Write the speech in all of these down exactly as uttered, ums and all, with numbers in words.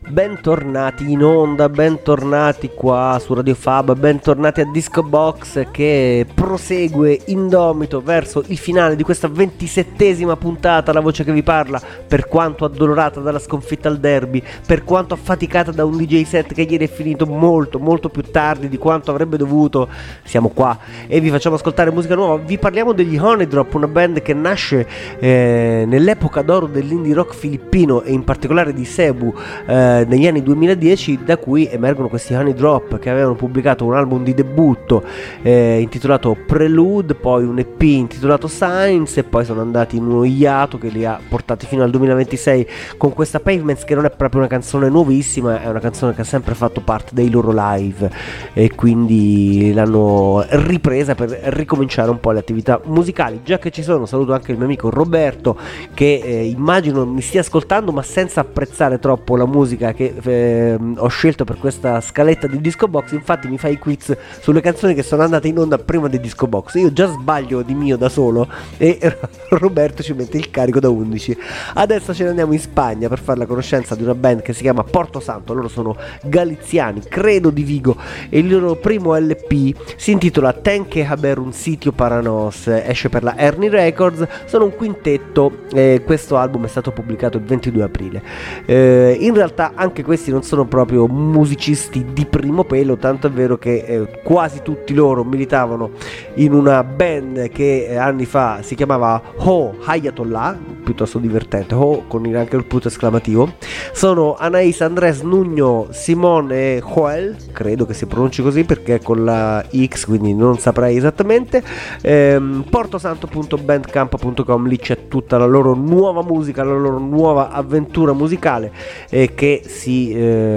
Bentornati in onda, bentornati qua su Radio Fab, bentornati a Disco Box che prosegue indomito verso il finale di questa ventisettesima puntata. La voce che vi parla, per quanto addolorata dalla sconfitta al derby, per quanto affaticata da un D J set che ieri è finito molto molto più tardi di quanto avrebbe dovuto, siamo qua e vi facciamo ascoltare musica nuova. Vi parliamo degli Honey Drop, una band che nasce eh, nell'epoca d'oro dell'indie rock filippino e in particolare di Cebu eh, negli anni duemiladieci, da cui emergono questi Honey Drop che avevano pubblicato un album di debutto eh, intitolato Prelude, poi un E P intitolato Signs e poi sono andati in uno iato che li ha portati fino al duemilaventisei con questa Pavements, che non è proprio una canzone nuovissima, è una canzone che ha sempre fatto parte dei loro live e quindi l'hanno ripresa per ricominciare un po' le attività musicali. Già che ci sono, saluto anche il mio amico Roberto che eh, immagino mi stia ascoltando ma senza apprezzare troppo la musica che eh, ho scelto per questa scaletta di Disco Box. Infatti mi fa i quiz sulle canzoni che sono andate in onda prima di Disco Box. Io già sbaglio di mio da solo e Roberto ci mette il carico da undici. Adesso ce ne andiamo in Spagna per fare la conoscenza di una band che si chiama Porto Santo. Loro sono galiziani, credo di Vigo, e il loro primo L P si intitola Ten que haber un sitio para nos, esce per la Ernie Records. Sono un quintetto e questo album è stato pubblicato il ventidue aprile. eh, in realtà anche questi non sono proprio musicisti di primo pelo, tanto è vero che eh, quasi tutti loro militavano in una band che eh, anni fa si chiamava Ho Hayatollah, piuttosto divertente, Ho con il, anche il punto esclamativo. Sono Anaïs, Andrés, Nuño, Simon e Joel, credo che si pronunci così perché è con la X, quindi non saprei esattamente. ehm, portosanto punto bandcamp punto com, lì c'è tutta la loro nuova musica, la loro nuova avventura musicale eh, che si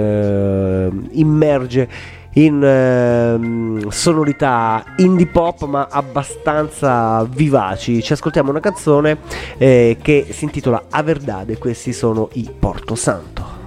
eh, immerge in eh, sonorità indie pop ma abbastanza vivaci. Ci ascoltiamo una canzone eh, che si intitola A Verdade. Questi sono i Porto Santo.